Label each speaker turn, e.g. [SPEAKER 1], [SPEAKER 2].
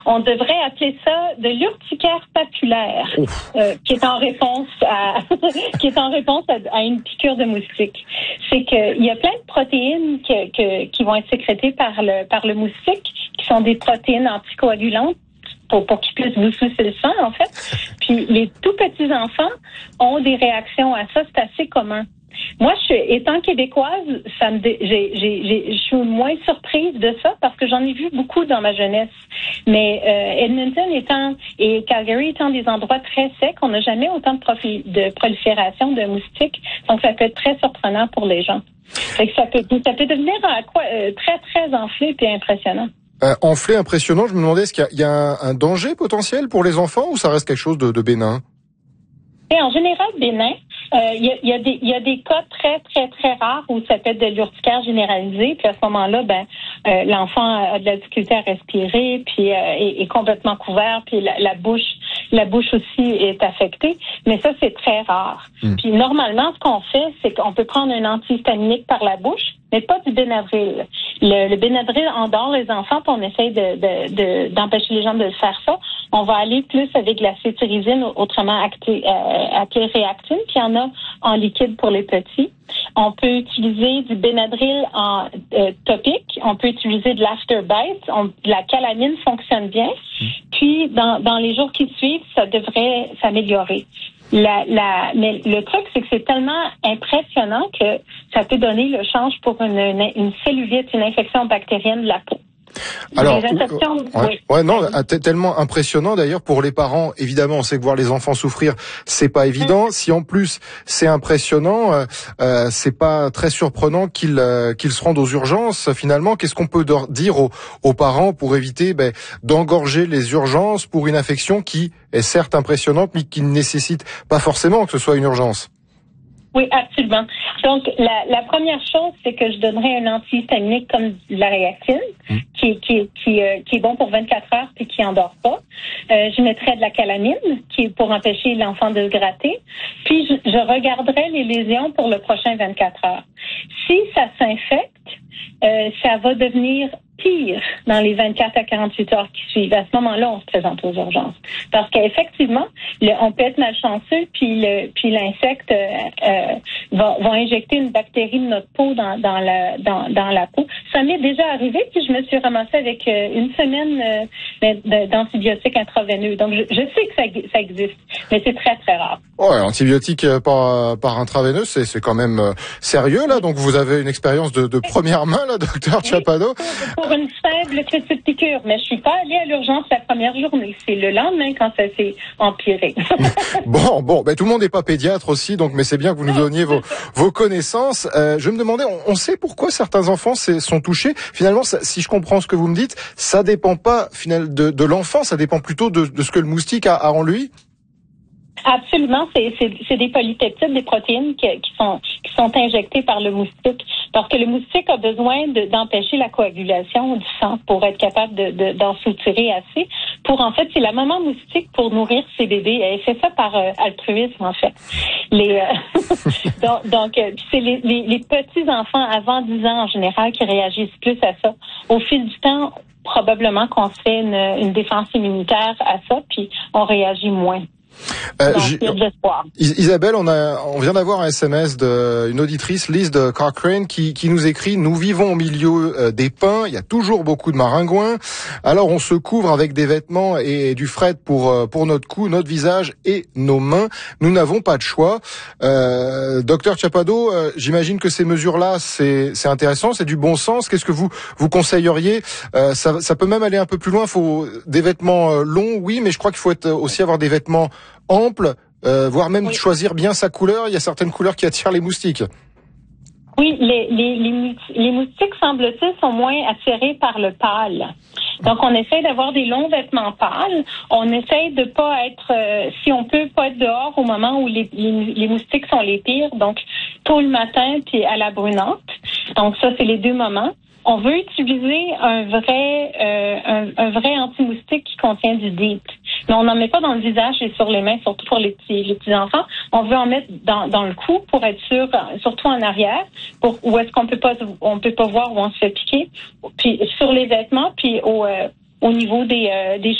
[SPEAKER 1] On devrait appeler ça de l'urticaire papulaire, qui est en réponse à une piqûre de moustique. C'est qu'il y a plein de protéines qui vont être sécrétées par le moustique, qui sont des protéines anticoagulantes pour qu'ils puissent vous sucer le sang, en fait. Puis les tout petits enfants ont des réactions à ça, c'est assez commun. Moi, étant québécoise, je suis moins surprise de ça parce que j'en ai vu beaucoup dans ma jeunesse. Mais Edmonton et Calgary étant des endroits très secs, on n'a jamais autant de prolifération de moustiques. Donc, ça peut être très surprenant pour les gens. Fait que ça peut devenir très, très enflé et impressionnant.
[SPEAKER 2] Enflé, impressionnant. Je me demandais, est-ce qu'il y a un danger potentiel pour les enfants ou ça reste quelque chose de bénin?
[SPEAKER 1] Et en général, bénin. Il y a des cas très, très, très rares où ça peut être de l'urticaire généralisée. Puis à ce moment-là, l'enfant a de la difficulté à respirer, puis est complètement couvert, puis la bouche aussi est affectée. Mais ça, c'est très rare. Puis normalement, ce qu'on fait, c'est qu'on peut prendre un antihistaminique par la bouche, mais pas du Benadryl. Le Benadryl endort les enfants, puis on essaye d'empêcher les gens de faire ça. On va aller plus avec la cétirizine, autrement appelée Reactine, qui en a en liquide pour les petits. On peut utiliser du Benadryl en topique. On peut utiliser de l'Afterbite. La calamine fonctionne bien. Puis, dans les jours qui suivent, ça devrait s'améliorer. Mais le truc, c'est que c'est tellement impressionnant que ça peut donner le change pour une cellulite, une infection bactérienne de la peau.
[SPEAKER 2] Alors, tellement impressionnant d'ailleurs pour les parents. Évidemment, on sait que voir les enfants souffrir, c'est pas évident. Si en plus c'est impressionnant, c'est pas très surprenant qu'ils se rendent aux urgences. Finalement, qu'est-ce qu'on peut dire aux parents pour éviter d'engorger les urgences pour une infection qui est certes impressionnante, mais qui ne nécessite pas forcément que ce soit une urgence?
[SPEAKER 1] Oui, absolument. Donc, la première chose, c'est que je donnerais un antihistaminique comme la Reactine, qui est bon pour 24 heures puis qui endort pas. Je mettrais de la calamine, qui est pour empêcher l'enfant de se gratter. Puis, je regarderais les lésions pour le prochain 24 heures. Si ça s'infecte, ça va devenir pire dans les 24 à 48 heures qui suivent. À ce moment-là, on se présente aux urgences. Parce qu'effectivement, on peut être malchanceux, puis l'insecte va injecter une bactérie de notre peau dans la peau. Ça m'est déjà arrivé, puis je me suis ramassée avec une semaine d'antibiotiques intraveineux. Donc, je sais que ça existe, mais c'est très, très rare.
[SPEAKER 2] Ouais, antibiotiques par intraveineux, c'est quand même sérieux, là. Donc, vous avez une expérience de première main, là, docteur Chapadot.
[SPEAKER 1] Pour une faible petite piqûre, mais je suis pas allée à l'urgence la première journée. C'est le lendemain quand ça s'est empiré.
[SPEAKER 2] Bon, tout le monde n'est pas pédiatre aussi, donc, mais c'est bien que vous nous donniez vos connaissances. Je me demandais, on sait pourquoi certains enfants sont touchés. Finalement, si je comprends ce que vous me dites, ça dépend pas de l'enfant, ça dépend plutôt de ce que le moustique a en lui.
[SPEAKER 1] Absolument, c'est des polypeptides, des protéines qui sont injectées par le moustique, parce que le moustique a besoin d'empêcher la coagulation du sang pour être capable d'en soutirer assez. C'est la maman moustique pour nourrir ses bébés. Elle fait ça par altruisme, en fait. Donc, c'est les petits enfants avant 10 ans en général qui réagissent plus à ça. Au fil du temps, probablement qu'on se fait une défense immunitaire à ça, puis on réagit moins.
[SPEAKER 2] Isabelle, on vient d'avoir un SMS d'une auditrice, Lise de Cochrane, qui nous écrit: nous vivons au milieu des pins, il y a toujours beaucoup de maringouins, alors on se couvre avec des vêtements et du fret pour notre cou, notre visage et nos mains. Nous n'avons pas de choix. Docteur Chapadot, j'imagine que ces mesures-là, c'est intéressant, c'est du bon sens. Qu'est-ce que vous conseilleriez? Ça peut même aller un peu plus loin. Faut des vêtements longs, oui, mais je crois qu'il faut aussi avoir des vêtements amples, voire même choisir bien sa couleur. Il y a certaines couleurs qui attirent les moustiques.
[SPEAKER 1] Oui, les moustiques, semble-t-il, sont moins attirés par le pâle. Donc, on essaie d'avoir des longs vêtements pâles. On essaie de pas être, si on peut, pas être dehors au moment où les moustiques sont les pires. Donc, tôt le matin puis à la brunante. Donc, ça, c'est les deux moments. On veut utiliser un vrai anti-moustique qui contient du DEET. Mais on n'en met pas dans le visage et sur les mains, surtout pour les petits enfants. On veut en mettre dans le cou pour être sûr, surtout en arrière, où est-ce qu'on peut pas voir où on se fait piquer. Puis sur les vêtements, puis au niveau des